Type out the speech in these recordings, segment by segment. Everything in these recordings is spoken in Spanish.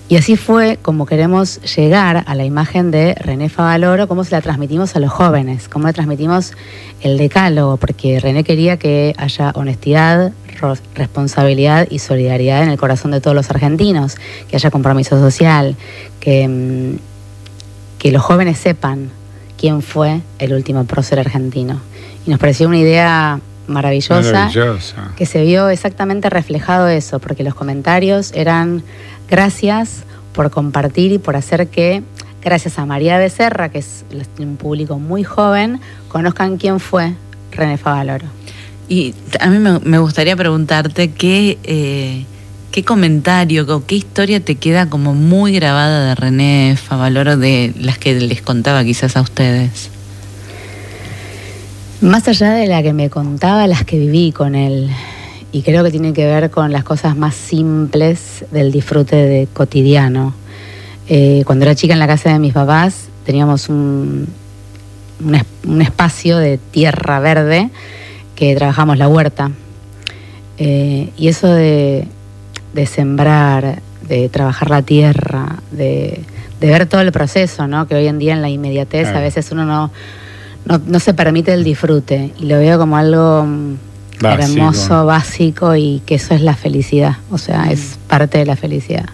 Y así fue como queremos llegar a la imagen de René Favaloro, cómo se la transmitimos a los jóvenes, cómo le transmitimos el decálogo, porque René quería que haya honestidad, responsabilidad y solidaridad en el corazón de todos los argentinos, que haya compromiso social, que los jóvenes sepan quién fue el último prócer argentino. Y nos pareció una idea maravillosa, que se vio exactamente reflejado eso, porque los comentarios eran: gracias por compartir y por hacer que, gracias a María Becerra, que es un público muy joven, conozcan quién fue René Favaloro. Y a mí me gustaría preguntarte qué comentario o qué historia te queda como muy grabada de René Favaloro, de las que les contaba quizás a ustedes. Más allá de la que me contaba, las que viví con él. Y creo que tiene que ver con las cosas más simples del disfrute cotidiano. Cuando era chica en la casa de mis papás teníamos un espacio de tierra verde que trabajamos la huerta. Y eso de sembrar, de trabajar la tierra, de ver todo el proceso, ¿no? Que hoy en día en la inmediatez a veces uno no se permite el disfrute. Y lo veo como algo hermoso, básico, y que eso es la felicidad. O sea, es parte de la felicidad.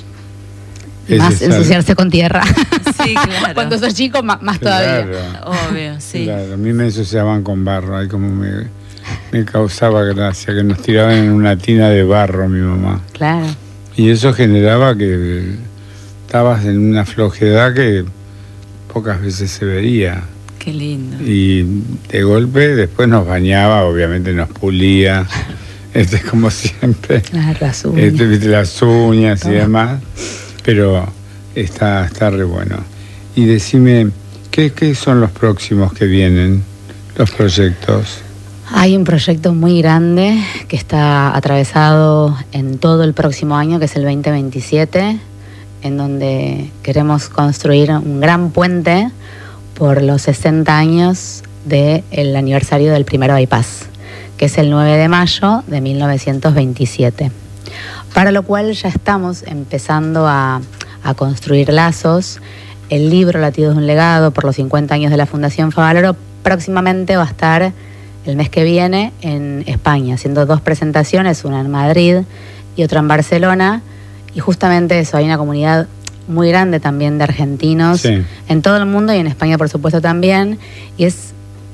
Más ensuciarse con tierra. Sí, claro. Cuando sos chico, más todavía. Obvio, sí. Claro, a mí me ensuciaban con barro. Ahí como me causaba gracia que nos tiraban en una tina de barro, mi mamá. Claro. Y eso generaba que estabas en una flojedad que pocas veces se veía. Qué lindo. Y de golpe después nos bañaba, obviamente nos pulía, como siempre. Las uñas. Las uñas y demás. Pero está re bueno. Y decime, ¿qué son los próximos que vienen, los proyectos? Hay un proyecto muy grande que está atravesado en todo el próximo año, que es el 2027, en donde queremos construir un gran puente por los 60 años del aniversario del primer bypass, que es el 9 de mayo de 1927. Para lo cual ya estamos empezando a construir lazos. El libro Latidos de un legado por los 50 años de la Fundación Favaloro próximamente va a estar el mes que viene en España, haciendo 2 presentaciones, una en Madrid y otra en Barcelona. Y justamente eso, hay una comunidad muy grande también de argentinos en todo el mundo y en España por supuesto también, y es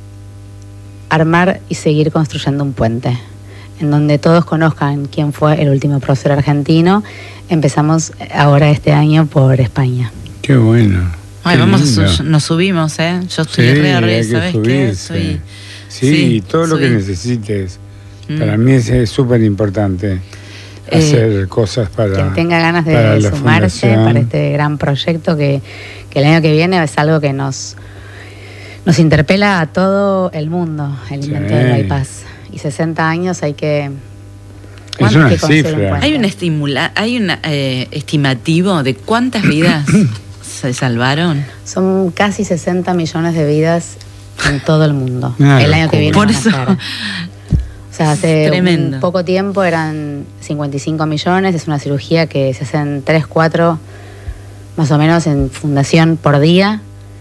armar y seguir construyendo un puente en donde todos conozcan quién fue el último prócer argentino. Empezamos ahora este año por España. Qué bueno. Ay, nos subimos, Yo estoy re, ¿sabes qué? Sí, todo lo que necesites. Para mí es súper importante hacer cosas para quien tenga ganas de sumarse para este gran proyecto que el año que viene es algo que nos interpela a todo el mundo, el invento del bypass. Y 60 años hay que... Es una cifra. Hay un estimativo de cuántas vidas se salvaron. Son casi 60 millones de vidas en todo el mundo. El año que viene. Por eso. O sea, hace un poco tiempo eran 55 millones, es una cirugía que se hacen 3, 4 más o menos en fundación por día.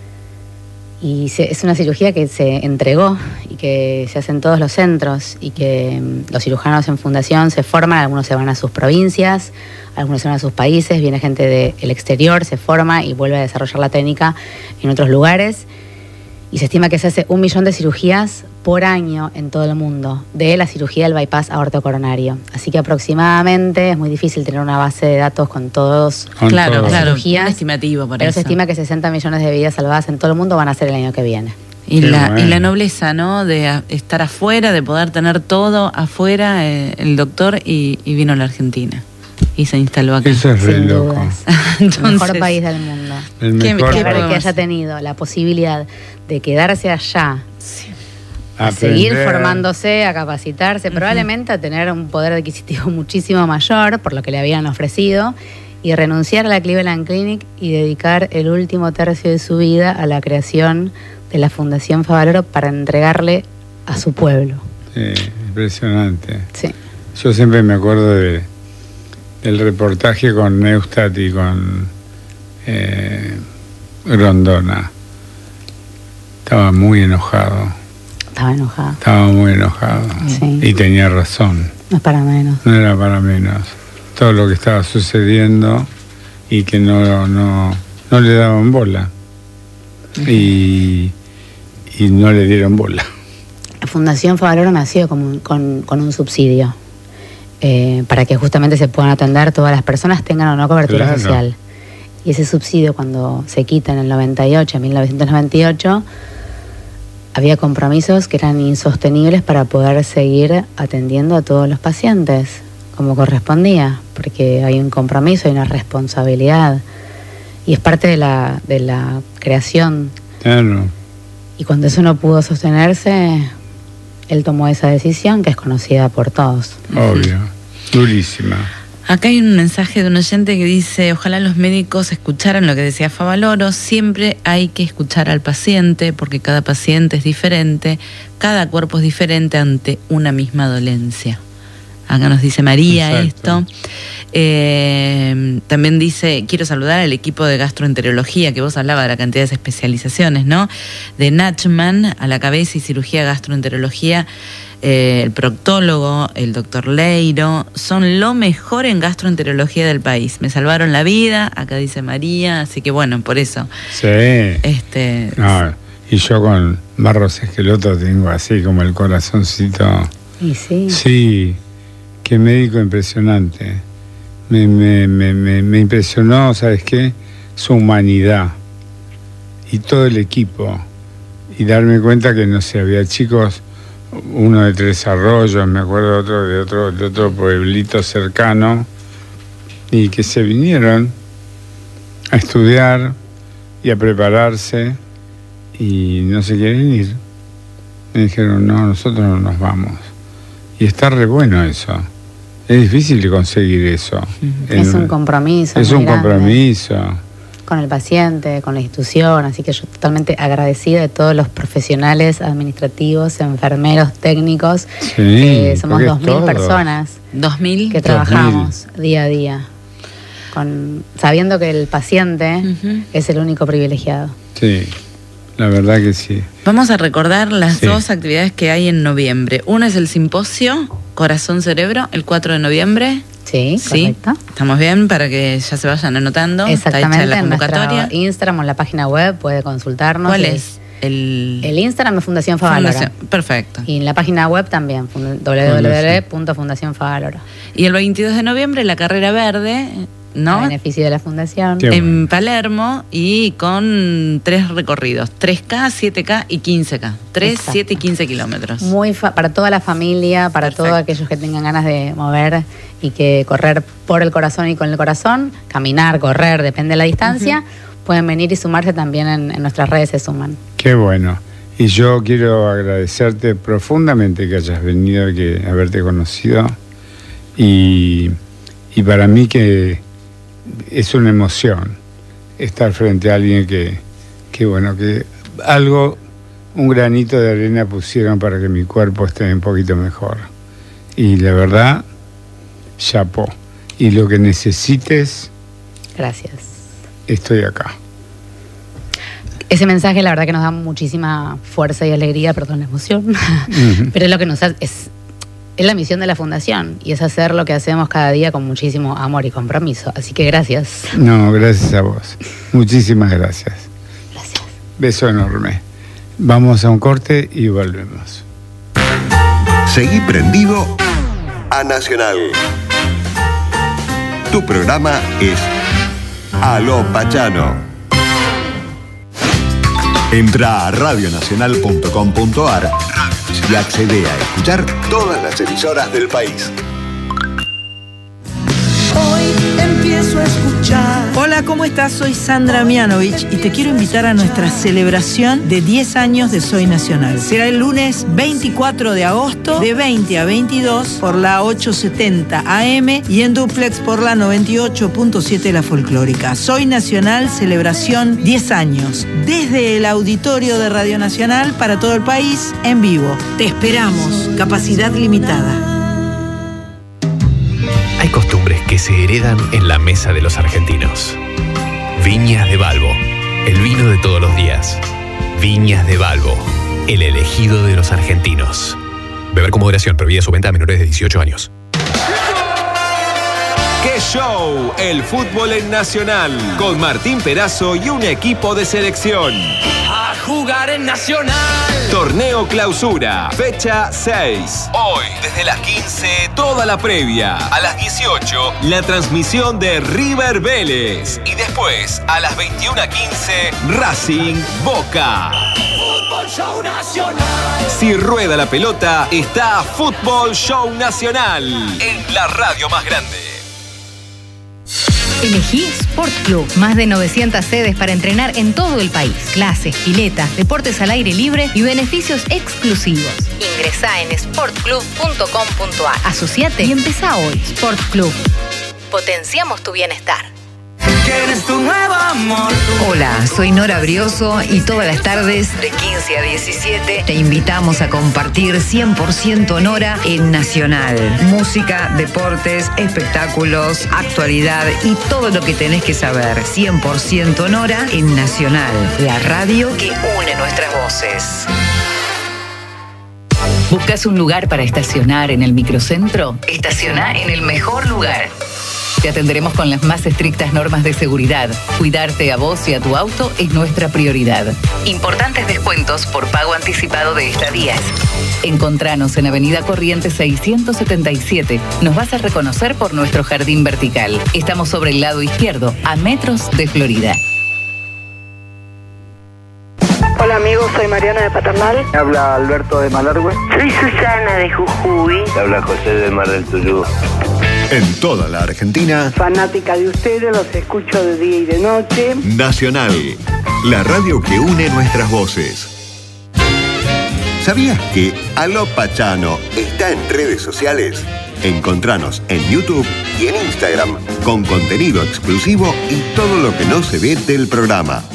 Y es una cirugía que se entregó y que se hace en todos los centros y que los cirujanos en fundación se forman, algunos se van a sus provincias, algunos se van a sus países, viene gente del exterior, se forma y vuelve a desarrollar la técnica en otros lugares. Y se estima que se hace 1 millón de cirugías por año en todo el mundo de la cirugía del bypass aortocoronario. Así que aproximadamente, es muy difícil tener una base de datos con todas las cirugías, un estimativo por pero eso. Se estima que 60 millones de vidas salvadas en todo el mundo van a ser el año que viene. Y la nobleza, ¿no? De estar afuera, de poder tener todo afuera, el doctor, y vino a la Argentina. Y se instaló acá. Eso es re loco. Entonces, el mejor país del mundo. Que haya tenido la posibilidad de quedarse allá, a seguir formándose, a capacitarse, probablemente a tener un poder adquisitivo muchísimo mayor por lo que le habían ofrecido, y renunciar a la Cleveland Clinic y dedicar el último tercio de su vida a la creación de la Fundación Favaloro para entregarle a su pueblo. Sí, impresionante. Sí. Yo siempre me acuerdo de el reportaje con Neustadt y con Grondona. Estaba muy enojado. Estaba muy enojado. Sí. Y tenía razón. No es para menos. No era para menos. Todo lo que estaba sucediendo y que no le daban bola. Y no le dieron bola. La Fundación Favaloro nació con un subsidio para que justamente se puedan atender todas las personas, tengan o no cobertura social. Y ese subsidio, cuando se quita en el 1998, había compromisos que eran insostenibles para poder seguir atendiendo a todos los pacientes como correspondía, porque hay un compromiso, hay una responsabilidad y es parte de la creación. Claro. Y cuando eso no pudo sostenerse, él tomó esa decisión que es conocida por todos. Obvio, durísima. Acá hay un mensaje de un oyente que dice: ojalá los médicos escucharan lo que decía Favaloro, siempre hay que escuchar al paciente porque cada paciente es diferente, cada cuerpo es diferente ante una misma dolencia. Acá nos dice María. Exacto. Esto. También dice: quiero saludar al equipo de gastroenterología, que vos hablabas de la cantidad de especializaciones, ¿no? De Nachman a la cabeza y cirugía gastroenterología. El proctólogo, el doctor Leiro, son lo mejor en gastroenterología del país. Me salvaron la vida, acá dice María, así que bueno, por eso. Sí. No, y yo con Barros Esqueloto tengo así como el corazoncito. Y sí. Sí, qué médico impresionante. Me impresionó, ¿sabes qué? Su humanidad y todo el equipo. Y darme cuenta que, no sé, había chicos, uno de Tres Arroyos, me acuerdo de otro pueblito cercano, y que se vinieron a estudiar y a prepararse y no se quieren ir. Me dijeron: no, nosotros no nos vamos. Y está re bueno eso. Es difícil de conseguir eso. Es un compromiso. Es un compromiso. Con el paciente, con la institución, así que yo totalmente agradecida de todos los profesionales administrativos, enfermeros, técnicos. Sí, somos 2.000 personas 2.000 que trabajamos día a día, sabiendo que el paciente es el único privilegiado. Sí, la verdad que sí. Vamos a recordar las dos actividades que hay en noviembre. Una es el simposio Corazón-Cerebro, el 4 de noviembre. Sí, correcto. Estamos bien para que ya se vayan anotando. Exactamente, está hecha la convocatoria. En nuestro Instagram o en la página web puede consultarnos. ¿Cuál es? El Instagram es Fundación Favaloro. Perfecto. Y en la página web también, www.fundacionfavaloro. Y el 22 de noviembre la carrera verde, ¿no? A beneficio de la Fundación. En Palermo, y con 3 recorridos: 3K, 7K y 15K. 3, exacto. 7 y 15 kilómetros. Para toda la familia, para todos aquellos que tengan ganas de mover y que correr por el corazón y con el corazón, caminar, correr, depende de la distancia, pueden venir y sumarse también en nuestras redes, se suman. Qué bueno. Y yo quiero agradecerte profundamente que hayas venido y que haberte conocido. Y para mí que es una emoción estar frente a alguien que un granito de arena pusieron para que mi cuerpo esté un poquito mejor. Y la verdad, chapó. Y lo que necesites, gracias. Estoy acá. Ese mensaje, la verdad, que nos da muchísima fuerza y alegría, perdón la emoción, pero es lo que nos hace, es la misión de la Fundación, y es hacer lo que hacemos cada día con muchísimo amor y compromiso. Así que gracias. No, gracias a vos. Muchísimas gracias. Gracias. Beso enorme. Vamos a un corte y volvemos. Seguí prendido a Nacional. Tu programa es A lo Pachano. Entra a radionacional.com.ar y accede a escuchar todas las emisoras del país. Hoy empiezo a escuchar. Hola, ¿cómo estás? Soy Sandra Mianovich y te quiero invitar a nuestra celebración de 10 años de Soy Nacional. Será el lunes 24 de agosto de 20 a 22 por la 870 AM y en duplex por la 98.7 La Folclórica. Soy Nacional, celebración 10 años. Desde el auditorio de Radio Nacional para todo el país, en vivo. Te esperamos. Capacidad limitada. Hay costumbres que se heredan en la mesa de los argentinos. Viñas de Balbo, el vino de todos los días. Viñas de Balbo, el elegido de los argentinos. Beber con moderación, prohibida su venta a menores de 18 años. ¡Qué show! El fútbol en Nacional, con Martín Perazo y un equipo de selección. A jugar en Nacional. Torneo Clausura, fecha 6. Hoy, desde las 15, toda la previa. A las 18, la transmisión de River Vélez. Y después, a las 21:15, Racing Boca. Fútbol Show Nacional. Si rueda la pelota, está Fútbol Show Nacional, en la radio más grande. Elegí Sport Club. Más de 900 sedes para entrenar en todo el país. Clases, piletas, deportes al aire libre y beneficios exclusivos. Ingresá en sportclub.com.ar. Asociate y empezá hoy. Sport Club. Potenciamos tu bienestar. ¿Quieres tu nuevo amor? Hola, soy Nora Brioso y todas las tardes de 15 a 17 te invitamos a compartir 100% Nora en Nacional. Música, deportes, espectáculos, actualidad y todo lo que tenés que saber. 100% Nora en Nacional, la radio que une nuestras voces. ¿Buscas un lugar para estacionar en el microcentro? Estaciona en el mejor lugar. Te atenderemos con las más estrictas normas de seguridad. Cuidarte a vos y a tu auto es nuestra prioridad. Importantes descuentos por pago anticipado de estadías. Encontranos en Avenida Corrientes 677. Nos vas a reconocer por nuestro jardín vertical. Estamos sobre el lado izquierdo, a metros de Florida. Hola amigos, soy Mariana de Paternal. Me habla Alberto de Malargüe. Soy Susana de Jujuy. Me habla José de Mar del Tuyú. En toda la Argentina. Fanática de ustedes, los escucho de día y de noche. Nacional, la radio que une nuestras voces. ¿Sabías que Aló Pachano está en redes sociales? Encontranos en YouTube y en Instagram con contenido exclusivo y todo lo que no se ve del programa.